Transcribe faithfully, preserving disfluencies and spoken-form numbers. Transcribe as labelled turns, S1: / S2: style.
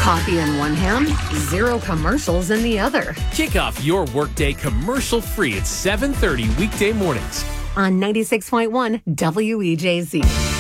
S1: Coffee in one hand, zero commercials in the other.
S2: Kick off your workday commercial-free at seven thirty weekday mornings
S1: on ninety-six point one W E J Z.